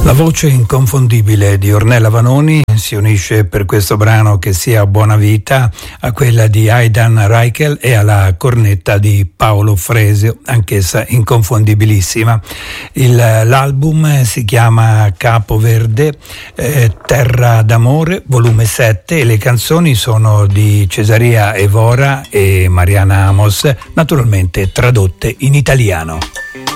La voce inconfondibile di Ornella Vanoni si unisce per questo brano Che sia buona vita a quella di Aidan Reichel e alla cornetta di Paolo Fresia, anch'essa inconfondibilissima. L'album si chiama Capo Verde, Terra d'amore, volume 7, e le canzoni sono di Cesaria Evora e Mariana Amos, naturalmente tradotte in italiano.